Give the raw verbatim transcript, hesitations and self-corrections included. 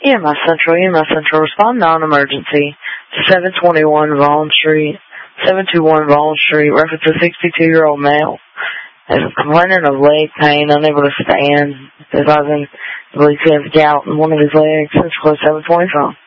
E M S Central, E M S Central, respond non-emergency to seven twenty-one Vaughn Street, seven two one Vaughn Street, reference a sixty-two-year-old male. Is complaining of leg pain, unable to stand, advising, I believe he has gout in one of his legs. Central Code seven twenty-five.